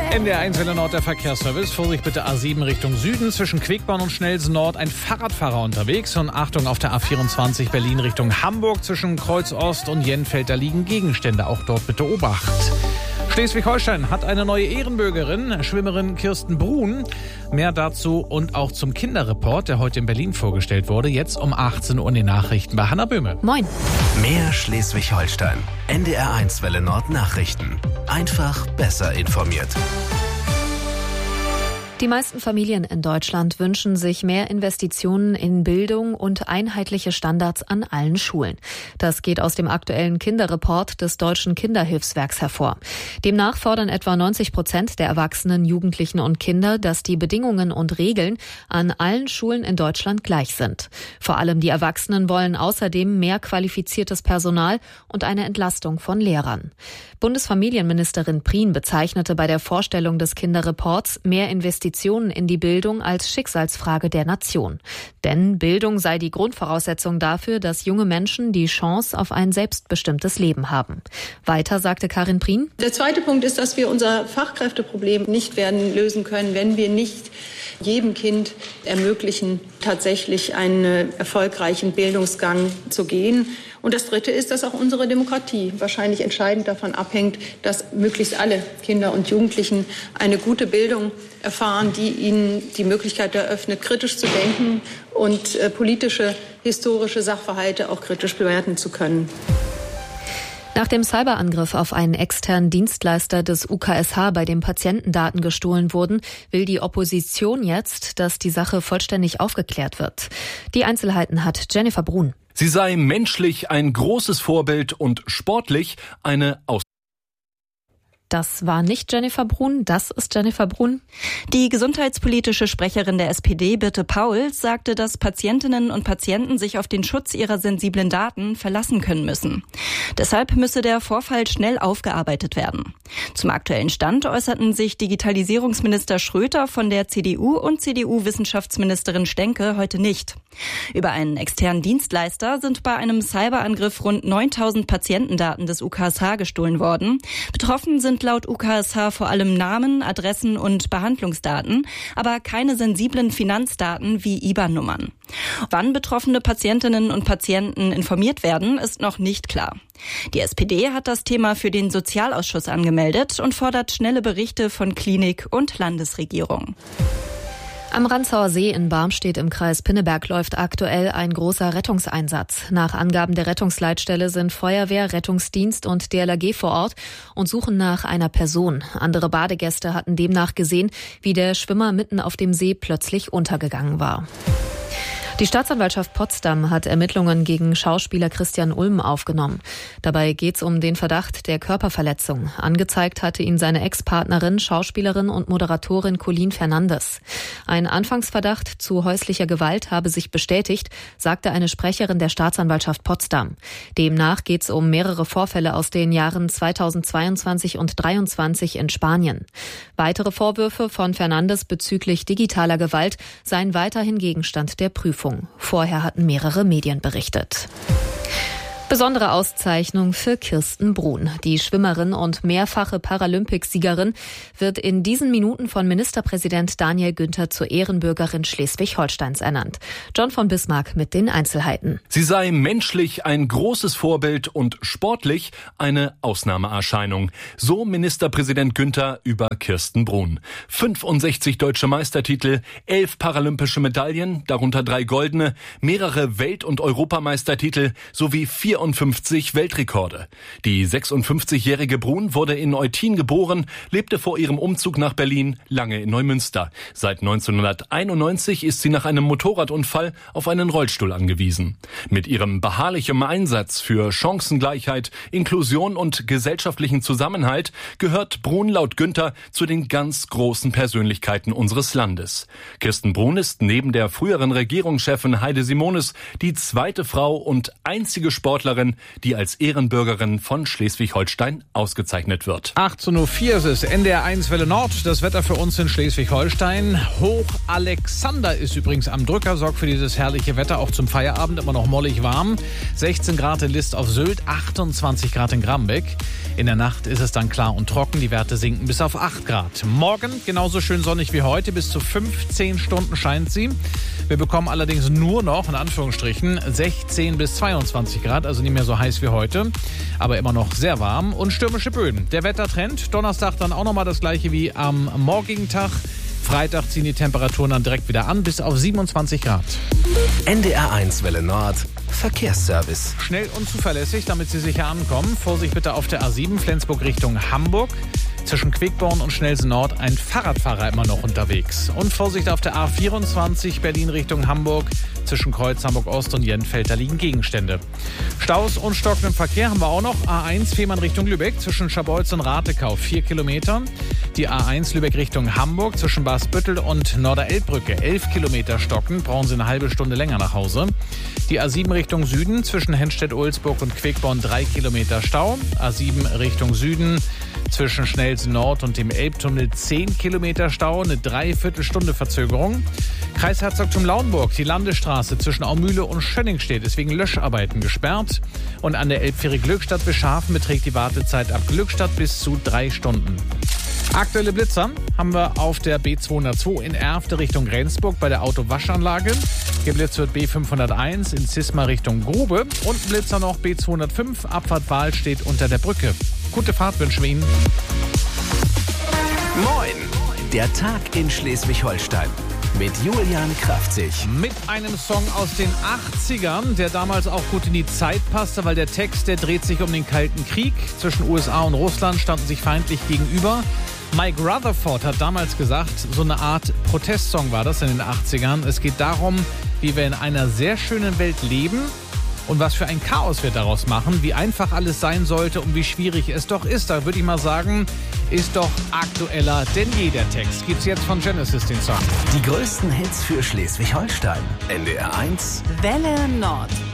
NDR 1 Welle Nord, der Verkehrsservice. Vorsicht bitte A7 Richtung Süden. Zwischen Quickborn und Schnellsen Nord ein Fahrradfahrer unterwegs. Und Achtung auf der A24 Berlin Richtung Hamburg. Zwischen Kreuz Ost und Jenfeld, da liegen Gegenstände. Auch dort bitte Obacht. Schleswig-Holstein hat eine neue Ehrenbürgerin, Schwimmerin Kirsten Brun. Mehr dazu und auch zum Kinderreport, der heute in Berlin vorgestellt wurde. Jetzt um 18 Uhr in den Nachrichten bei Hannah Böhme. Moin. Mehr Schleswig-Holstein. NDR 1 Welle Nord Nachrichten. Einfach besser informiert. Die meisten Familien in Deutschland wünschen sich mehr Investitionen in Bildung und einheitliche Standards an allen Schulen. Das geht aus dem aktuellen Kinderreport des Deutschen Kinderhilfswerks hervor. Demnach fordern etwa 90% der Erwachsenen, Jugendlichen und Kinder, dass die Bedingungen und Regeln an allen Schulen in Deutschland gleich sind. Vor allem die Erwachsenen wollen außerdem mehr qualifiziertes Personal und eine Entlastung von Lehrern. Bundesfamilienministerin Prien bezeichnete bei der Vorstellung des Kinderreports mehr Investitionen in die Bildung als Schicksalsfrage der Nation. Denn Bildung sei die Grundvoraussetzung dafür, dass junge Menschen die Chance auf ein selbstbestimmtes Leben haben. Weiter sagte Karin Prien: Der zweite Punkt ist, dass wir unser Fachkräfteproblem nicht werden lösen können, wenn wir nicht jedem Kind ermöglichen, tatsächlich einen erfolgreichen Bildungsgang zu gehen. Und das Dritte ist, dass auch unsere Demokratie wahrscheinlich entscheidend davon abhängt, dass möglichst alle Kinder und Jugendlichen eine gute Bildung erfahren, die ihnen die Möglichkeit eröffnet, kritisch zu denken und politische, historische Sachverhalte auch kritisch bewerten zu können. Nach dem Cyberangriff auf einen externen Dienstleister des UKSH, bei dem Patientendaten gestohlen wurden, will die Opposition jetzt, dass die Sache vollständig aufgeklärt wird. Die Einzelheiten hat Jennifer Brun. Sie sei menschlich ein großes Vorbild und sportlich eine Das war nicht Jennifer Brun, das ist Jennifer Brun. Die gesundheitspolitische Sprecherin der SPD, Birte Paul, sagte, dass Patientinnen und Patienten sich auf den Schutz ihrer sensiblen Daten verlassen können müssen. Deshalb müsse der Vorfall schnell aufgearbeitet werden. Zum aktuellen Stand äußerten sich Digitalisierungsminister Schröter von der CDU und CDU-Wissenschaftsministerin Stenke heute nicht. Über einen externen Dienstleister sind bei einem Cyberangriff rund 9.000 Patientendaten des UKSH gestohlen worden. Betroffen sind laut UKSH vor allem Namen, Adressen und Behandlungsdaten, aber keine sensiblen Finanzdaten wie IBAN-Nummern. Wann betroffene Patientinnen und Patienten informiert werden, ist noch nicht klar. Die SPD hat das Thema für den Sozialausschuss angemeldet und fordert schnelle Berichte von Klinik und Landesregierung. Am Rantzauer See in Barmstedt im Kreis Pinneberg läuft aktuell ein großer Rettungseinsatz. Nach Angaben der Rettungsleitstelle sind Feuerwehr, Rettungsdienst und DLRG vor Ort und suchen nach einer Person. Andere Badegäste hatten demnach gesehen, wie der Schwimmer mitten auf dem See plötzlich untergegangen war. Die Staatsanwaltschaft Potsdam hat Ermittlungen gegen Schauspieler Christian Ulm aufgenommen. Dabei geht es um den Verdacht der Körperverletzung. Angezeigt hatte ihn seine Ex-Partnerin, Schauspielerin und Moderatorin Colleen Fernandes. Ein Anfangsverdacht zu häuslicher Gewalt habe sich bestätigt, sagte eine Sprecherin der Staatsanwaltschaft Potsdam. Demnach geht es um mehrere Vorfälle aus den Jahren 2022 und 2023 in Spanien. Weitere Vorwürfe von Fernandes bezüglich digitaler Gewalt seien weiterhin Gegenstand der Prüfung. Vorher hatten mehrere Medien berichtet. Besondere Auszeichnung für Kirsten Brun. Die Schwimmerin und mehrfache Paralympicsiegerin wird in diesen Minuten von Ministerpräsident Daniel Günther zur Ehrenbürgerin Schleswig-Holsteins ernannt. John von Bismarck mit den Einzelheiten. Sie sei menschlich ein großes Vorbild und sportlich eine Ausnahmeerscheinung. So Ministerpräsident Günther über Kirsten Brun. 65 deutsche Meistertitel, 11 paralympische Medaillen, darunter 3 goldene, mehrere Welt- und Europameistertitel sowie 54 Weltrekorde. Die 56-jährige Brun wurde in Eutin geboren, lebte vor ihrem Umzug nach Berlin lange in Neumünster. Seit 1991 ist sie nach einem Motorradunfall auf einen Rollstuhl angewiesen. Mit ihrem beharrlichen Einsatz für Chancengleichheit, Inklusion und gesellschaftlichen Zusammenhalt gehört Brun laut Günther zu den ganz großen Persönlichkeiten unseres Landes. Kirsten Brun ist neben der früheren Regierungschefin Heide Simonis die zweite Frau und einzige Sportlerin Sportlerin, die als Ehrenbürgerin von Schleswig-Holstein ausgezeichnet wird. 18.04 Uhr ist es, NDR 1 Welle Nord. Das Wetter für uns in Schleswig-Holstein. Hoch Alexander ist übrigens am Drücker, sorgt für dieses herrliche Wetter auch zum Feierabend, immer noch mollig warm. 16 Grad in List auf Sylt, 28 Grad in Grambeck. In der Nacht ist es dann klar und trocken, die Werte sinken bis auf 8 Grad. Morgen genauso schön sonnig wie heute, bis zu 15 Stunden scheint sie. Wir bekommen allerdings nur noch, in Anführungsstrichen, 16 bis 22 Grad, also nicht mehr so heiß wie heute, aber immer noch sehr warm und stürmische Böen. Der Wettertrend, Donnerstag dann auch nochmal das gleiche wie am morgigen Tag. Freitag ziehen die Temperaturen dann direkt wieder an, bis auf 27 Grad. NDR 1 Welle Nord, Verkehrsservice. Schnell und zuverlässig, damit Sie sicher ankommen. Vorsicht bitte auf der A7 Flensburg Richtung Hamburg. Zwischen Quickborn und Schnellsen Nord ein Fahrradfahrer immer noch unterwegs. Und Vorsicht auf der A24 Berlin Richtung Hamburg. Zwischen Kreuz Hamburg Ost und Jenfeld, da liegen Gegenstände. Staus und stockenden Verkehr haben wir auch noch. A1 Fehmarn Richtung Lübeck zwischen Scharbeutz und Ratekau 4 Kilometer. Die A1 Lübeck Richtung Hamburg zwischen Basbüttel und Norderelbbrücke 11 Kilometer stocken. Brauchen Sie eine halbe Stunde länger nach Hause. Die A7 Richtung Süden zwischen Henstedt-Ulzburg und Quickborn 3 Kilometer Stau. A7 Richtung Süden zwischen Schnellsen Nord und dem Elbtunnel 10 Kilometer Stau, eine Dreiviertelstunde Verzögerung. Kreis Herzogtum Lauenburg, die Landesstraße zwischen Aumühle und Schönningstedt ist wegen Löscharbeiten gesperrt. Und an der Elbfähre Glückstadt bis Schafen beträgt die Wartezeit ab Glückstadt bis zu 3 Stunden. Aktuelle Blitzer haben wir auf der B202 in Erfte Richtung Rendsburg bei der Autowaschanlage. Geblitzt wird B501 in Zisma Richtung Grube. Und Blitzer noch B205, Abfahrt Wahl steht unter der Brücke. Gute Fahrt wünschen wir Ihnen. Moin, der Tag in Schleswig-Holstein mit Julian Kraftzig. Mit einem Song aus den 80ern, der damals auch gut in die Zeit passte, weil der Text, der dreht sich um den Kalten Krieg. Zwischen USA und Russland standen sich feindlich gegenüber. Mike Rutherford hat damals gesagt, so eine Art Protestsong war das in den 80ern. Es geht darum, wie wir in einer sehr schönen Welt leben und was für ein Chaos wir daraus machen, wie einfach alles sein sollte und wie schwierig es doch ist. Da würde ich mal sagen, ist doch aktueller denn je der Text. Gibt's jetzt von Genesis den Song. Die größten Hits für Schleswig-Holstein. NDR 1 Welle Nord.